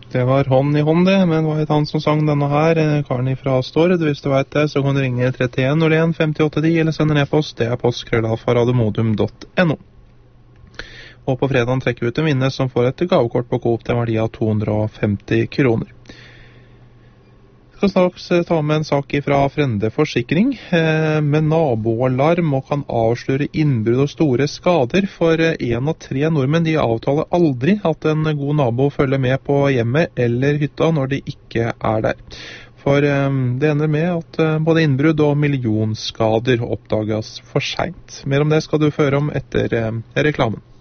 Det var Hånd i hånd det, men hva het han som sang denne her? Karen fra Stord. Hvis du vet det, så kan du ringe 31 01 5810 eller sende en e-post. Det er post@radiomodum.no. Og på fredagen trekker vi ut en vinner som får et gavekort på Coop til en verdi av 250 kroner. Jeg skal straks ta med en sak fra Frende Forsikring med naboalarm og kan avsløre innbrudd og store skader. For 1 av 3 nordmenn de avtaler aldri at en god nabo følger med på hjemmet eller hytta når de ikke er der. For det ender med at både innbrudd og millionskader oppdages for sent. Mer om det skal du føre om etter reklamen.